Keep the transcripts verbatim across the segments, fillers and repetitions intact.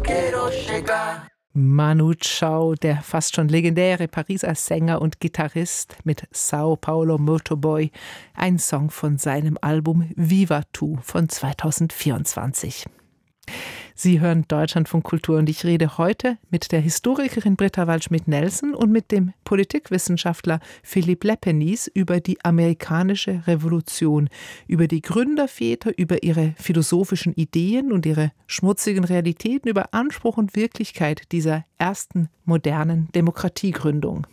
quiero llegar. Manu Chao, der fast schon legendäre Pariser Sänger und Gitarrist mit Sao Paulo Motorboy, ein Song von seinem Album Viva Tu von zweitausendvierundzwanzig. Sie hören Deutschlandfunk Kultur und ich rede heute mit der Historikerin Britta Waldschmidt-Nelson und mit dem Politikwissenschaftler Philipp Lepenies über die amerikanische Revolution, über die Gründerväter, über ihre philosophischen Ideen und ihre schmutzigen Realitäten, über Anspruch und Wirklichkeit dieser ersten modernen Demokratiegründung.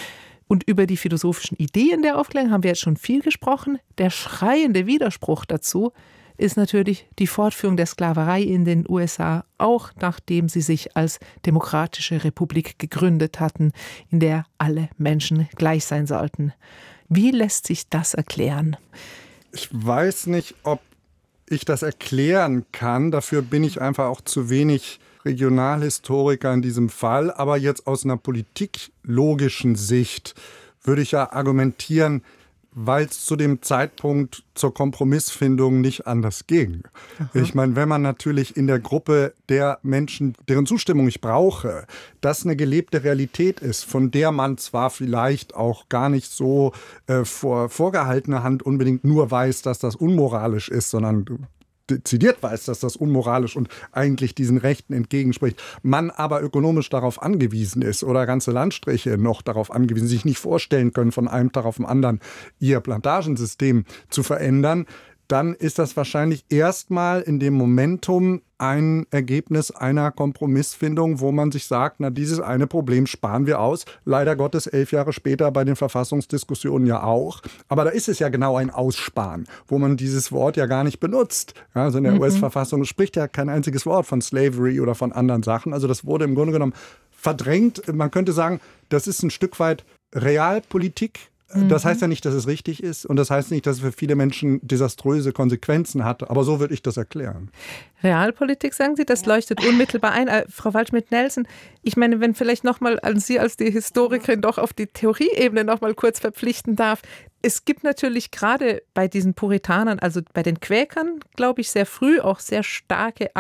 Und über die philosophischen Ideen der Aufklärung haben wir jetzt schon viel gesprochen. Der schreiende Widerspruch dazu ist natürlich die Fortführung der Sklaverei in den U S A, auch nachdem sie sich als demokratische Republik gegründet hatten, in der alle Menschen gleich sein sollten. Wie lässt sich das erklären? Ich weiß nicht, ob ich das erklären kann. Dafür bin ich einfach auch zu wenig Regionalhistoriker in diesem Fall. Aber jetzt aus einer politiklogischen Sicht würde ich ja argumentieren, weil es zu dem Zeitpunkt zur Kompromissfindung nicht anders ging. Aha. Ich meine, wenn man natürlich in der Gruppe der Menschen, deren Zustimmung ich brauche, das eine gelebte Realität ist, von der man zwar vielleicht auch gar nicht so äh, vor vorgehaltener Hand unbedingt nur weiß, dass das unmoralisch ist, sondern dezidiert weiß, dass das unmoralisch und eigentlich diesen Rechten entgegenspricht, man aber ökonomisch darauf angewiesen ist oder ganze Landstriche noch darauf angewiesen, sich nicht vorstellen können, von einem Tag auf den anderen ihr Plantagensystem zu verändern, dann ist das wahrscheinlich erstmal in dem Momentum ein Ergebnis einer Kompromissfindung, wo man sich sagt, na, dieses eine Problem sparen wir aus. Leider Gottes elf Jahre später bei den Verfassungsdiskussionen ja auch. Aber da ist es ja genau ein Aussparen, wo man dieses Wort ja gar nicht benutzt. Ja, also in der mhm. U S-Verfassung spricht ja kein einziges Wort von Slavery oder von anderen Sachen. Also das wurde im Grunde genommen verdrängt. Man könnte sagen, das ist ein Stück weit Realpolitik. Das heißt ja nicht, dass es richtig ist und das heißt nicht, dass es für viele Menschen desaströse Konsequenzen hat, aber so würde ich das erklären. Realpolitik, sagen Sie, das leuchtet unmittelbar ein. Äh, Frau Waldschmidt-Nelson, ich meine, wenn vielleicht nochmal an Sie als die Historikerin doch auf die Theorieebene nochmal kurz verpflichten darf. Es gibt natürlich gerade bei diesen Puritanern, also bei den Quäkern, glaube ich, sehr früh auch sehr starke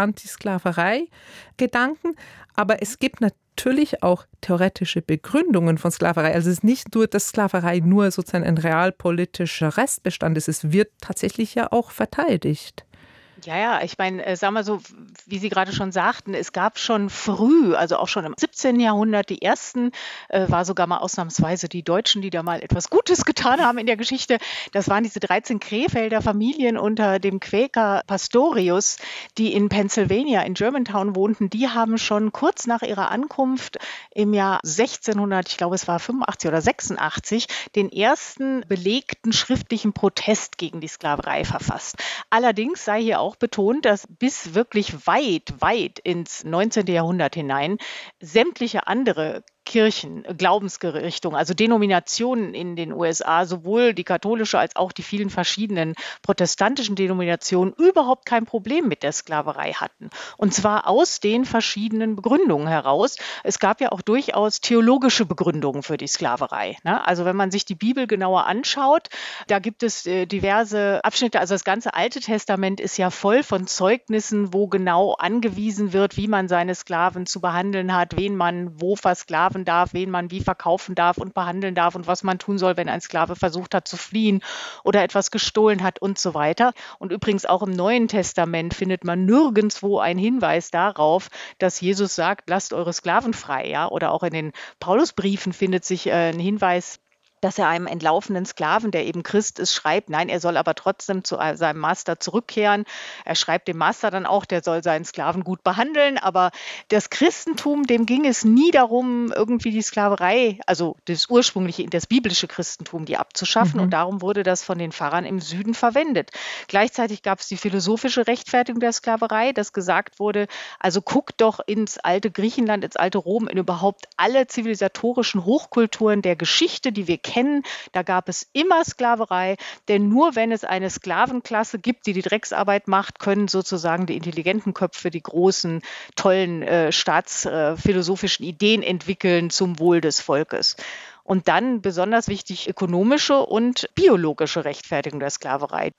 Antisklaverei-Gedanken, aber es gibt natürlich natürlich auch theoretische Begründungen von Sklaverei. Also es ist nicht nur, dass Sklaverei nur sozusagen ein realpolitischer Restbestand ist. Es wird tatsächlich ja auch verteidigt. Ja, ja, ich meine, äh, sagen wir so, wie Sie gerade schon sagten, es gab schon früh, also auch schon im siebzehnten Jahrhundert, die ersten, äh, war sogar mal ausnahmsweise die Deutschen, die da mal etwas Gutes getan haben in der Geschichte. Das waren diese dreizehn Krefelder Familien unter dem Quäker Pastorius, die in Pennsylvania, in Germantown wohnten. Die haben schon kurz nach ihrer Ankunft im Jahr sechzehnhundert, ich glaube es war fünfundachtzig oder sechsundachtzig, den ersten belegten schriftlichen Protest gegen die Sklaverei verfasst. Allerdings sei hier auch auch betont, dass bis wirklich weit, weit ins neunzehnten Jahrhundert hinein sämtliche andere Kirchen, Glaubensrichtungen, also Denominationen in den U S A, sowohl die katholische als auch die vielen verschiedenen protestantischen Denominationen überhaupt kein Problem mit der Sklaverei hatten. Und zwar aus den verschiedenen Begründungen heraus. Es gab ja auch durchaus theologische Begründungen für die Sklaverei. Ne? Also wenn man sich die Bibel genauer anschaut, da gibt es äh, diverse Abschnitte, also das ganze Alte Testament ist ja voll von Zeugnissen, wo genau angewiesen wird, wie man seine Sklaven zu behandeln hat, wen man wo versklaven darf, wen man wie verkaufen darf und behandeln darf und was man tun soll, wenn ein Sklave versucht hat zu fliehen oder etwas gestohlen hat und so weiter. Und übrigens auch im Neuen Testament findet man nirgendwo einen Hinweis darauf, dass Jesus sagt, lasst eure Sklaven frei. Ja? Oder auch in den Paulusbriefen findet sich äh, ein Hinweis, dass er einem entlaufenen Sklaven, der eben Christ ist, schreibt, nein, er soll aber trotzdem zu seinem Master zurückkehren. Er schreibt dem Master dann auch, der soll seinen Sklaven gut behandeln, aber das Christentum, dem ging es nie darum, irgendwie die Sklaverei, also das ursprüngliche, das biblische Christentum, die abzuschaffen mhm. und darum wurde das von den Pfarrern im Süden verwendet. Gleichzeitig gab es die philosophische Rechtfertigung der Sklaverei, dass gesagt wurde, also guckt doch ins alte Griechenland, ins alte Rom, in überhaupt alle zivilisatorischen Hochkulturen der Geschichte, die wir kennen, da gab es immer Sklaverei, denn nur wenn es eine Sklavenklasse gibt, die die Drecksarbeit macht, können sozusagen die intelligenten Köpfe die großen, tollen äh, staatsphilosophischen äh, Ideen entwickeln zum Wohl des Volkes. Und dann besonders wichtig ökonomische und biologische Rechtfertigung der Sklaverei.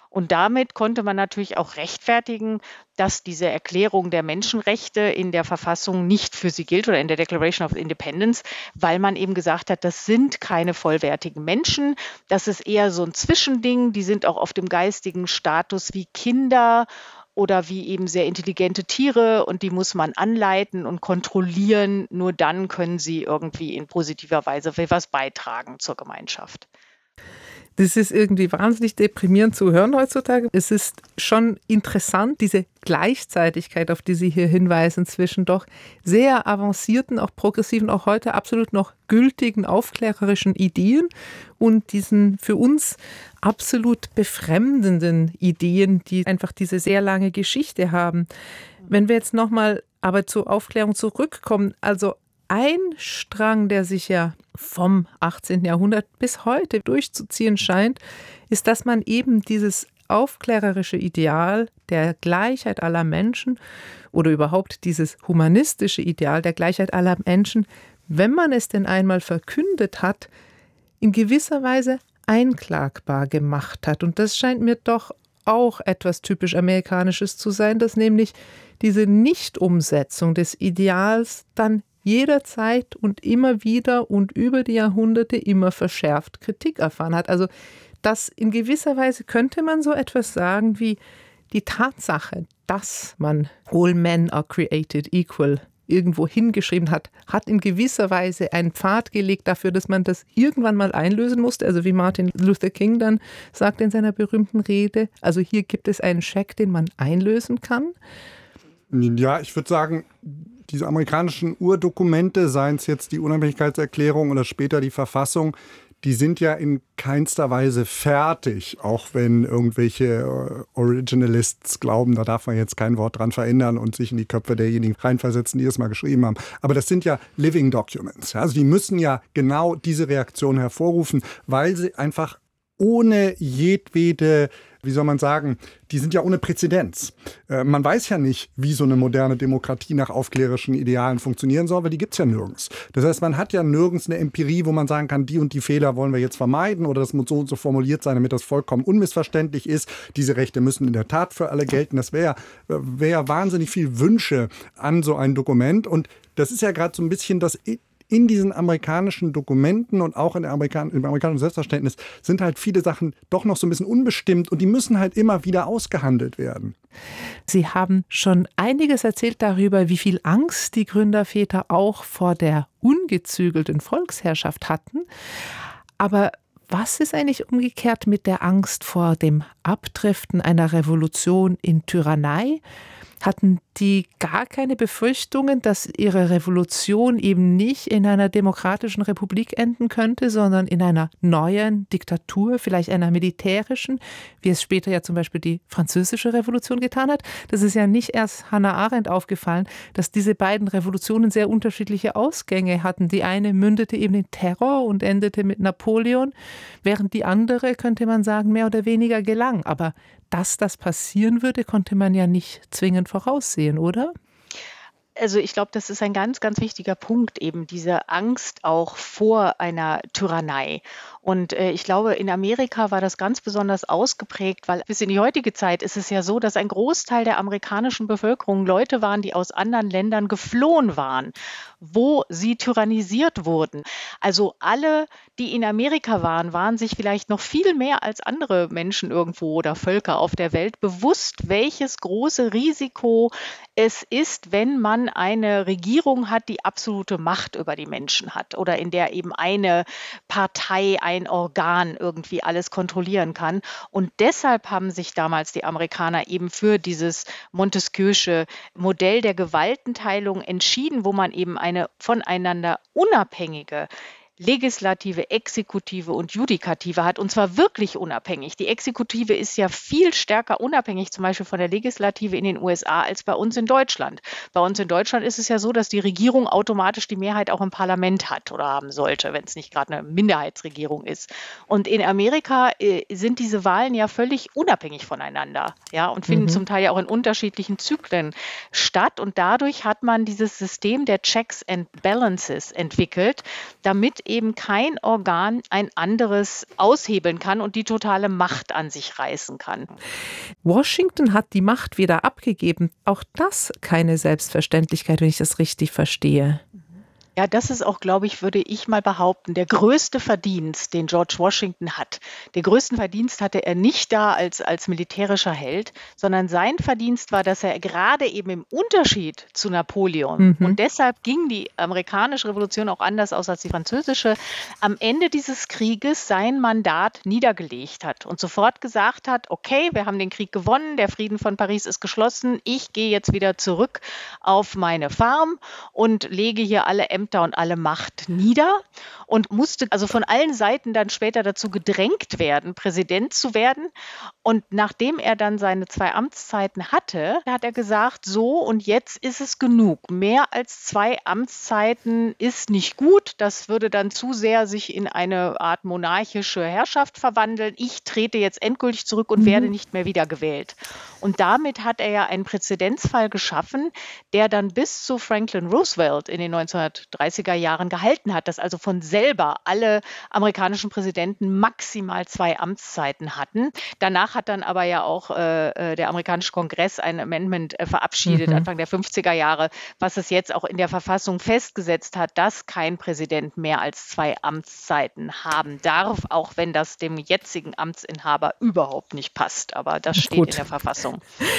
Und damit konnte man natürlich auch rechtfertigen, dass diese Erklärung der Menschenrechte in der Verfassung nicht für sie gilt oder in der Declaration of Independence, weil man eben gesagt hat, das sind keine vollwertigen Menschen, das ist eher so ein Zwischending, die sind auch auf dem geistigen Status wie Kinder oder wie eben sehr intelligente Tiere und die muss man anleiten und kontrollieren. Nur dann können sie irgendwie in positiver Weise etwas beitragen zur Gemeinschaft. Das ist irgendwie wahnsinnig deprimierend zu hören heutzutage. Es ist schon interessant, diese Gleichzeitigkeit, auf die Sie hier hinweisen, zwischen doch sehr avancierten, auch progressiven, auch heute absolut noch gültigen, aufklärerischen Ideen und diesen für uns absolut befremdenden Ideen, die einfach diese sehr lange Geschichte haben. Wenn wir jetzt nochmal aber zur Aufklärung zurückkommen, also ein Strang, der sich ja vom achtzehnten Jahrhundert bis heute durchzuziehen scheint, ist, dass man eben dieses aufklärerische Ideal der Gleichheit aller Menschen oder überhaupt dieses humanistische Ideal der Gleichheit aller Menschen, wenn man es denn einmal verkündet hat, in gewisser Weise einklagbar gemacht hat. Und das scheint mir doch auch etwas typisch Amerikanisches zu sein, dass nämlich diese Nichtumsetzung des Ideals dann jederzeit und immer wieder und über die Jahrhunderte immer verschärft Kritik erfahren hat. Also das in gewisser Weise könnte man so etwas sagen wie die Tatsache, dass man all men are created equal irgendwo hingeschrieben hat, hat in gewisser Weise einen Pfad gelegt dafür, dass man das irgendwann mal einlösen musste. Also wie Martin Luther King dann sagt in seiner berühmten Rede, also hier gibt es einen Scheck, den man einlösen kann. Ja, ich würde sagen, diese amerikanischen Urdokumente, seien es jetzt die Unabhängigkeitserklärung oder später die Verfassung, die sind ja in keinster Weise fertig, auch wenn irgendwelche Originalists glauben, da darf man jetzt kein Wort dran verändern und sich in die Köpfe derjenigen reinversetzen, die es mal geschrieben haben. Aber das sind ja Living Documents. Also die müssen ja genau diese Reaktion hervorrufen, weil sie einfach ohne jedwede, wie soll man sagen, die sind ja ohne Präzedenz. Äh, man weiß ja nicht, wie so eine moderne Demokratie nach aufklärerischen Idealen funktionieren soll, weil die gibt's ja nirgends. Das heißt, man hat ja nirgends eine Empirie, wo man sagen kann, die und die Fehler wollen wir jetzt vermeiden oder das muss so und so formuliert sein, damit das vollkommen unmissverständlich ist. Diese Rechte müssen in der Tat für alle gelten. Das wäre wär wahnsinnig viel Wünsche an so ein Dokument. Und das ist ja gerade so ein bisschen das in diesen amerikanischen Dokumenten und auch in der Amerikan- im amerikanischen Selbstverständnis sind halt viele Sachen doch noch so ein bisschen unbestimmt und die müssen halt immer wieder ausgehandelt werden. Sie haben schon einiges erzählt darüber, wie viel Angst die Gründerväter auch vor der ungezügelten Volksherrschaft hatten. Aber was ist eigentlich umgekehrt mit der Angst vor dem Abdriften einer Revolution in Tyrannei? Hatten die gar keine Befürchtungen, dass ihre Revolution eben nicht in einer demokratischen Republik enden könnte, sondern in einer neuen Diktatur, vielleicht einer militärischen, wie es später ja zum Beispiel die Französische Revolution getan hat? Das ist ja nicht erst Hannah Arendt aufgefallen, dass diese beiden Revolutionen sehr unterschiedliche Ausgänge hatten. Die eine mündete eben in Terror und endete mit Napoleon, während die andere, könnte man sagen, mehr oder weniger gelang. Aber dass das passieren würde, konnte man ja nicht zwingend voraussehen, oder? Also ich glaube, das ist ein ganz, ganz wichtiger Punkt, eben diese Angst auch vor einer Tyrannei. Und äh, ich glaube, in Amerika war das ganz besonders ausgeprägt, weil bis in die heutige Zeit ist es ja so, dass ein Großteil der amerikanischen Bevölkerung Leute waren, die aus anderen Ländern geflohen waren, wo sie tyrannisiert wurden. Also alle, die in Amerika waren, waren sich vielleicht noch viel mehr als andere Menschen irgendwo oder Völker auf der Welt bewusst, welches große Risiko es ist, wenn man eine Regierung hat, die absolute Macht über die Menschen hat oder in der eben eine Partei, ein Organ irgendwie alles kontrollieren kann. Und deshalb haben sich damals die Amerikaner eben für dieses Montesquieu'sche Modell der Gewaltenteilung entschieden, wo man eben eine voneinander unabhängige Legislative, Exekutive und Judikative hat, und zwar wirklich unabhängig. Die Exekutive ist ja viel stärker unabhängig, zum Beispiel von der Legislative in den U S A, als bei uns in Deutschland. Bei uns in Deutschland ist es ja so, dass die Regierung automatisch die Mehrheit auch im Parlament hat oder haben sollte, wenn es nicht gerade eine Minderheitsregierung ist. Und in Amerika äh, sind diese Wahlen ja völlig unabhängig voneinander, ja, und finden mhm. zum Teil ja auch in unterschiedlichen Zyklen statt. Und dadurch hat man dieses System der Checks and Balances entwickelt, damit eben kein Organ ein anderes aushebeln kann und die totale Macht an sich reißen kann. Washington hat die Macht wieder abgegeben. Auch das keine Selbstverständlichkeit, wenn ich das richtig verstehe. Ja, das ist auch, glaube ich, würde ich mal behaupten, der größte Verdienst, den George Washington hat. Den größten Verdienst hatte er nicht da als, als militärischer Held, sondern sein Verdienst war, dass er gerade eben im Unterschied zu Napoleon, mhm. und deshalb ging die amerikanische Revolution auch anders aus als die französische, am Ende dieses Krieges sein Mandat niedergelegt hat und sofort gesagt hat, okay, wir haben den Krieg gewonnen, der Frieden von Paris ist geschlossen, ich gehe jetzt wieder zurück auf meine Farm und lege hier alle Ämter und alle Macht nieder und musste also von allen Seiten dann später dazu gedrängt werden, Präsident zu werden. Und nachdem er dann seine zwei Amtszeiten hatte, hat er gesagt, so und jetzt ist es genug. Mehr als zwei Amtszeiten ist nicht gut. Das würde dann zu sehr sich in eine Art monarchische Herrschaft verwandeln. Ich trete jetzt endgültig zurück und mhm. werde nicht mehr wiedergewählt. Und damit hat er ja einen Präzedenzfall geschaffen, der dann bis zu Franklin Roosevelt in den neunzehnhundertdreißiger Jahren gehalten hat, dass also von selber alle amerikanischen Präsidenten maximal zwei Amtszeiten hatten. Danach hat dann aber ja auch äh, der amerikanische Kongress ein Amendment äh, verabschiedet, mhm. Anfang der fünfziger Jahre, was es jetzt auch in der Verfassung festgesetzt hat, dass kein Präsident mehr als zwei Amtszeiten haben darf, auch wenn das dem jetzigen Amtsinhaber überhaupt nicht passt. Aber das steht Gut. in der Verfassung.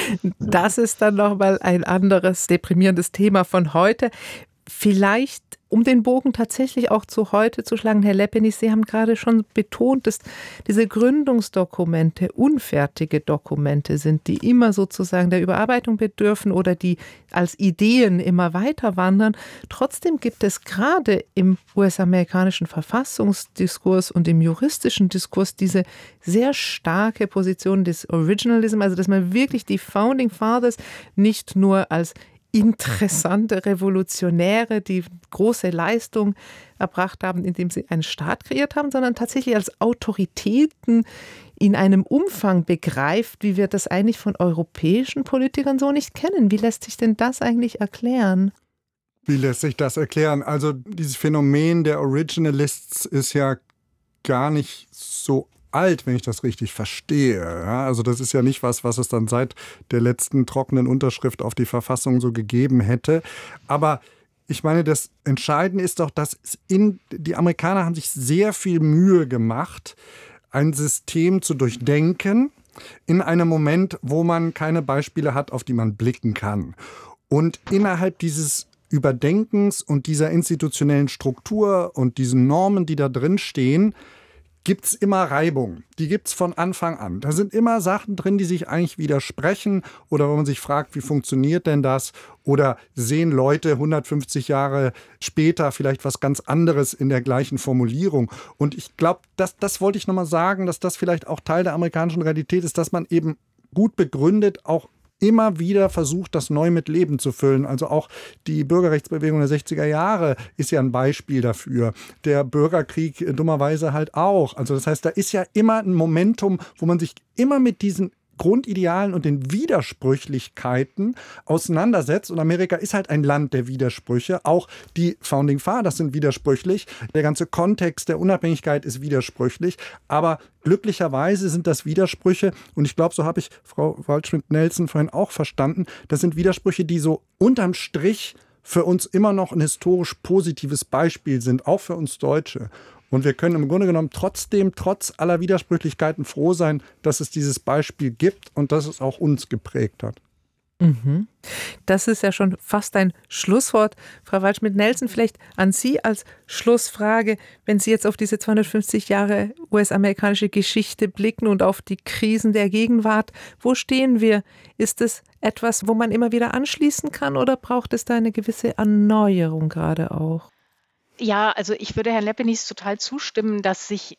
Das ist dann nochmal ein anderes deprimierendes Thema von heute. Vielleicht, um den Bogen tatsächlich auch zu heute zu schlagen, Herr Leppenis, Sie haben gerade schon betont, dass diese Gründungsdokumente unfertige Dokumente sind, die immer sozusagen der Überarbeitung bedürfen oder die als Ideen immer weiter wandern. Trotzdem gibt es gerade im U S-amerikanischen Verfassungsdiskurs und im juristischen Diskurs diese sehr starke Position des Originalism, also dass man wirklich die Founding Fathers nicht nur als interessante Revolutionäre, die große Leistung erbracht haben, indem sie einen Staat kreiert haben, sondern tatsächlich als Autoritäten in einem Umfang begreift, wie wir das eigentlich von europäischen Politikern so nicht kennen. Wie lässt sich denn das eigentlich erklären? Wie lässt sich das erklären? Also dieses Phänomen der Originalists ist ja gar nicht so alt, wenn ich das richtig verstehe. Ja, also das ist ja nicht was, was es dann seit der letzten trockenen Unterschrift auf die Verfassung so gegeben hätte. Aber ich meine, das Entscheidende ist doch, dass in, die Amerikaner haben sich sehr viel Mühe gemacht, ein System zu durchdenken in einem Moment, wo man keine Beispiele hat, auf die man blicken kann. Und innerhalb dieses Überdenkens und dieser institutionellen Struktur und diesen Normen, die da drin stehen, gibt es immer Reibung. Die gibt es von Anfang an. Da sind immer Sachen drin, die sich eigentlich widersprechen oder wenn man sich fragt, wie funktioniert denn das? Oder sehen Leute hundertfünfzig Jahre später vielleicht was ganz anderes in der gleichen Formulierung? Und ich glaube, das, das wollte ich nochmal sagen, dass das vielleicht auch Teil der amerikanischen Realität ist, dass man eben gut begründet auch immer wieder versucht, das neu mit Leben zu füllen. Also auch die Bürgerrechtsbewegung der sechziger Jahre ist ja ein Beispiel dafür. Der Bürgerkrieg dummerweise halt auch. Also das heißt, da ist ja immer ein Momentum, wo man sich immer mit diesen Grundidealen und den Widersprüchlichkeiten auseinandersetzt. Und Amerika ist halt ein Land der Widersprüche. Auch die Founding Fathers sind widersprüchlich. Der ganze Kontext der Unabhängigkeit ist widersprüchlich. Aber glücklicherweise sind das Widersprüche, und ich glaube, so habe ich Frau Waldschmidt-Nelson vorhin auch verstanden, das sind Widersprüche, die so unterm Strich für uns immer noch ein historisch positives Beispiel sind, auch für uns Deutsche. Und wir können im Grunde genommen trotzdem, trotz aller Widersprüchlichkeiten froh sein, dass es dieses Beispiel gibt und dass es auch uns geprägt hat. Mhm. Das ist ja schon fast ein Schlusswort. Frau Waldschmidt-Nelson, vielleicht an Sie als Schlussfrage, wenn Sie jetzt auf diese zweihundertfünfzig Jahre U S-amerikanische Geschichte blicken und auf die Krisen der Gegenwart, wo stehen wir? Ist es etwas, wo man immer wieder anschließen kann oder braucht es da eine gewisse Erneuerung gerade auch? Ja, also ich würde Herrn Leppenis total zustimmen, dass sich äh,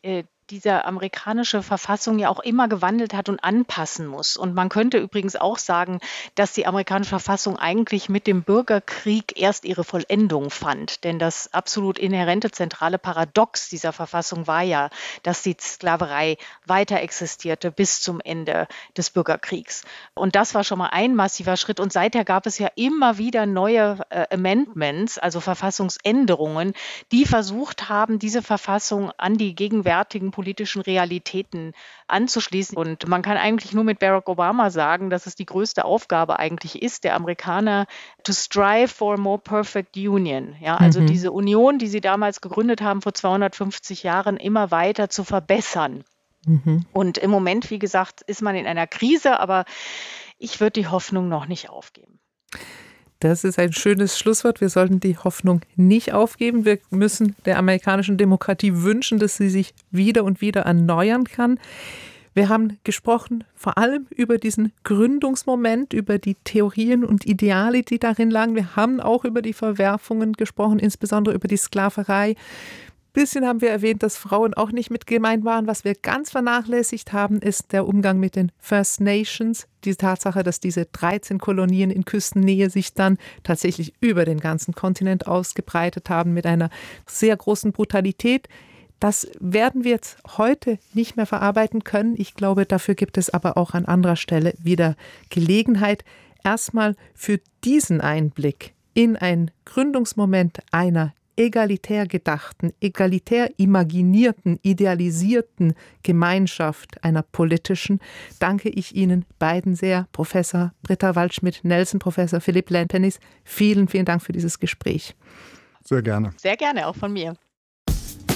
diese amerikanische Verfassung ja auch immer gewandelt hat und anpassen muss. Und man könnte übrigens auch sagen, dass die amerikanische Verfassung eigentlich mit dem Bürgerkrieg erst ihre Vollendung fand. Denn das absolut inhärente zentrale Paradox dieser Verfassung war ja, dass die Sklaverei weiter existierte bis zum Ende des Bürgerkriegs. Und das war schon mal ein massiver Schritt. Und seither gab es ja immer wieder neue äh, Amendments, also Verfassungsänderungen, die versucht haben, diese Verfassung an die gegenwärtigen politischen Realitäten anzuschließen. Und man kann eigentlich nur mit Barack Obama sagen, dass es die größte Aufgabe eigentlich ist, der Amerikaner to strive for a more perfect union. Ja, also mhm. diese Union, die sie damals gegründet haben vor zweihundertfünfzig Jahren, immer weiter zu verbessern. Mhm. Und im Moment, wie gesagt, ist man in einer Krise, aber ich würde die Hoffnung noch nicht aufgeben. Das ist ein schönes Schlusswort. Wir sollten die Hoffnung nicht aufgeben. Wir müssen der amerikanischen Demokratie wünschen, dass sie sich wieder und wieder erneuern kann. Wir haben gesprochen vor allem über diesen Gründungsmoment, über die Theorien und Ideale, die darin lagen. Wir haben auch über die Verwerfungen gesprochen, insbesondere über die Sklaverei. Ein bisschen haben wir erwähnt, dass Frauen auch nicht mit gemeint waren. Was wir ganz vernachlässigt haben, ist der Umgang mit den First Nations. Die Tatsache, dass diese dreizehn Kolonien in Küstennähe sich dann tatsächlich über den ganzen Kontinent ausgebreitet haben mit einer sehr großen Brutalität. Das werden wir jetzt heute nicht mehr verarbeiten können. Ich glaube, dafür gibt es aber auch an anderer Stelle wieder Gelegenheit. Erstmal für diesen Einblick in einen Gründungsmoment einer egalitär gedachten, egalitär imaginierten, idealisierten Gemeinschaft, einer politischen, danke ich Ihnen beiden sehr, Professor Britta Waldschmidt-Nelson, Professor Philipp Lampenis. Vielen, vielen Dank für dieses Gespräch. Sehr gerne. Sehr gerne, auch von mir.